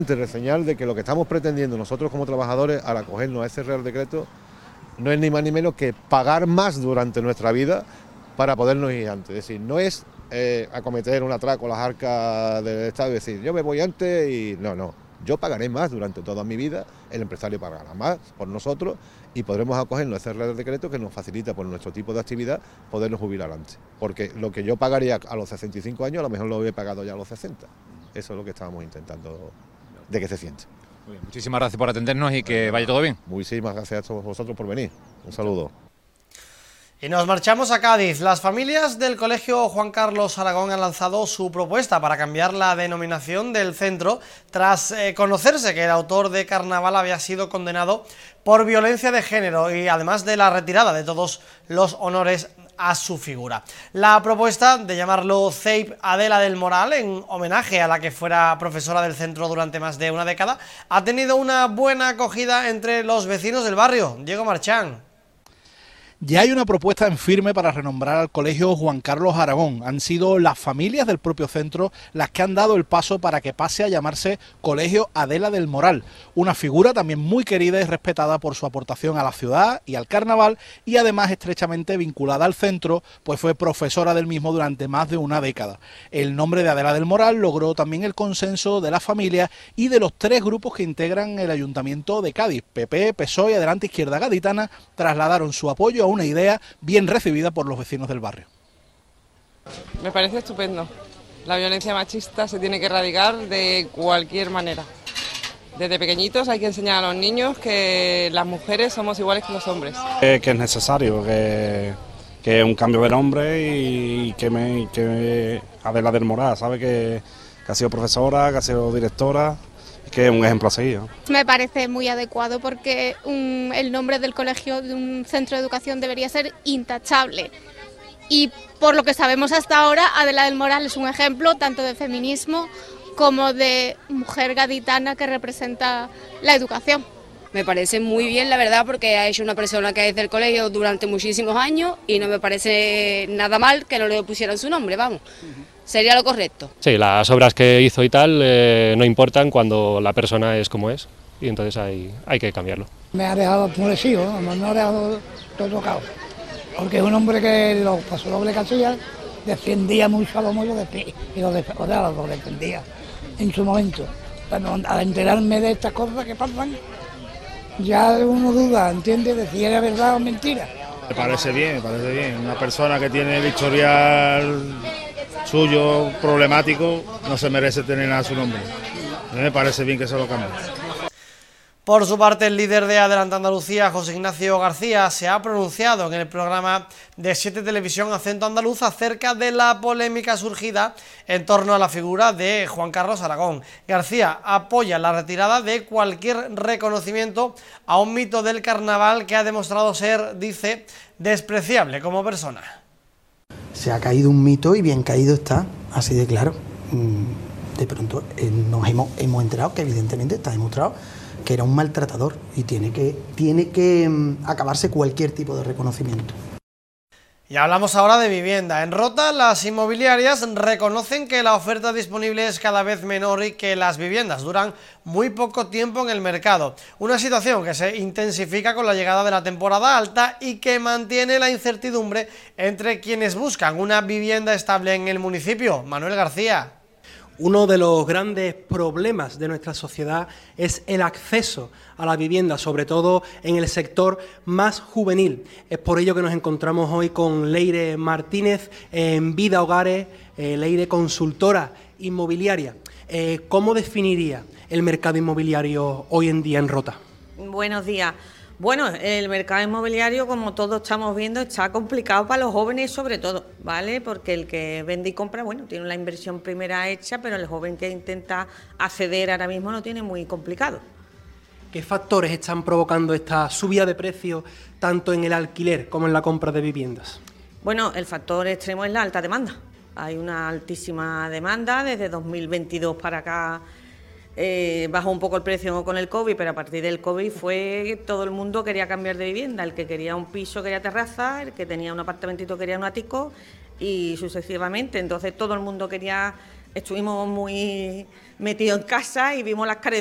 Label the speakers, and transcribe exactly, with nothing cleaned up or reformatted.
Speaker 1: Reseñar de que lo que estamos pretendiendo nosotros como trabajadores al acogernos a ese Real Decreto no es ni más ni menos que pagar más durante nuestra vida para podernos ir antes. Es decir, no es eh, acometer un atraco a las arcas del Estado y decir yo me voy antes y no, no. Yo pagaré más durante toda mi vida, el empresario pagará más por nosotros y podremos acogernos a ese Real Decreto que nos facilita por nuestro tipo de actividad podernos jubilar antes. Porque lo que yo pagaría a los sesenta y cinco años a lo mejor lo he pagado ya a los sesenta. Eso es lo que estábamos intentando de que se siente.
Speaker 2: Muy bien, muchísimas gracias por atendernos y que vaya todo bien.
Speaker 1: Muchísimas gracias a todos vosotros por venir. Un saludo.
Speaker 3: Y nos marchamos a Cádiz. Las familias del Colegio Juan Carlos Aragón han lanzado su propuesta para cambiar la denominación del centro tras eh, conocerse que el autor de Carnaval había sido condenado por violencia de género y además de la retirada de todos los honores a su figura. La propuesta de llamarlo C E I P Adela del Moral, en homenaje a la que fuera profesora del centro durante más de una década, ha tenido una buena acogida entre los vecinos del barrio. Diego Marchán.
Speaker 4: Ya hay una propuesta en firme para renombrar al Colegio Juan Carlos Aragón. Han sido las familias del propio centro las que han dado el paso para que pase a llamarse Colegio Adela del Moral, una figura también muy querida y respetada por su aportación a la ciudad y al carnaval, y además estrechamente vinculada al centro, pues fue profesora del mismo durante más de una década. El nombre de Adela del Moral logró también el consenso de las familias y de los tres grupos que integran el Ayuntamiento de Cádiz. P P, P S O E y Adelante Izquierda Gaditana trasladaron su apoyo a una idea bien recibida por los vecinos del barrio.
Speaker 5: Me parece estupendo. La violencia machista se tiene que erradicar de cualquier manera. Desde pequeñitos hay que enseñar a los niños que las mujeres somos iguales que los hombres.
Speaker 6: Eh, que es necesario, que, que es un cambio de nombre y que, me, que Adela del Moral, sabe que, que ha sido profesora, que ha sido directora, que es un ejemplo a seguir, ¿no?
Speaker 7: Me parece muy adecuado porque un, el nombre del colegio de un centro de educación debería ser intachable. Y por lo que sabemos hasta ahora, Adela del Moral es un ejemplo tanto de feminismo como de mujer gaditana que representa la educación.
Speaker 8: Me parece muy bien, la verdad, porque ha hecho una persona que es del colegio durante muchísimos años y no me parece nada mal que no le pusieran su nombre, vamos. Sería lo correcto.
Speaker 9: Sí, las obras que hizo y tal eh, no importan cuando la persona es como es y entonces hay, hay que cambiarlo.
Speaker 10: Me ha dejado enfurecido, ¿no? Me ha dejado todo tocado, porque es un hombre que lo pasó doble casilla, defendía mucho a los muertos y lo, de, o sea, lo defendía en su momento. Pero al enterarme de estas cosas que pasan, ya uno duda, ¿entiendes? De si era verdad o mentira.
Speaker 11: Me parece bien, me parece bien. Una persona que tiene el historial suyo problemático no se merece tener nada a su nombre. A mí me parece bien que se lo cambie.
Speaker 3: Por su parte, el líder de Adelante Andalucía, José Ignacio García, se ha pronunciado en el programa de siete Televisión Acento Andaluz acerca de la polémica surgida en torno a la figura de Juan Carlos Aragón. García apoya la retirada de cualquier reconocimiento a un mito del carnaval que ha demostrado ser, dice, despreciable como persona.
Speaker 12: Se ha caído un mito y bien caído está, así de claro. De pronto eh, nos hemos, hemos enterado que evidentemente está demostrado que era un maltratador y tiene que, tiene que um, acabarse cualquier tipo de reconocimiento.
Speaker 3: Y hablamos ahora de vivienda. En Rota, las inmobiliarias reconocen que la oferta disponible es cada vez menor y que las viviendas duran muy poco tiempo en el mercado. Una situación que se intensifica con la llegada de la temporada alta y que mantiene la incertidumbre entre quienes buscan una vivienda estable en el municipio. Manuel García.
Speaker 13: Uno de los grandes problemas de nuestra sociedad es el acceso a la vivienda, sobre todo en el sector más juvenil. Es por ello que nos encontramos hoy con Leire Martínez en Vida Hogares, eh, Leire, consultora inmobiliaria. Eh, ¿Cómo definiría el mercado inmobiliario hoy en día en Rota?
Speaker 14: Buenos días. Bueno, el mercado inmobiliario, como todos estamos viendo, está complicado para los jóvenes sobre todo, ¿vale? Porque el que vende y compra, bueno, tiene la inversión primera hecha, pero el joven que intenta acceder ahora mismo lo tiene muy complicado.
Speaker 13: ¿Qué factores están provocando esta subida de precios tanto en el alquiler como en la compra de viviendas?
Speaker 14: Bueno, el factor extremo es la alta demanda. Hay una altísima demanda desde dos mil veintidós para acá. Eh, bajó un poco el precio con el COVID, pero a partir del COVID fue todo el mundo quería cambiar de vivienda. El que quería un piso quería terraza, el que tenía un apartamentito quería un ático y sucesivamente. Entonces todo el mundo quería estuvimos muy metidos en casa y vimos las carencias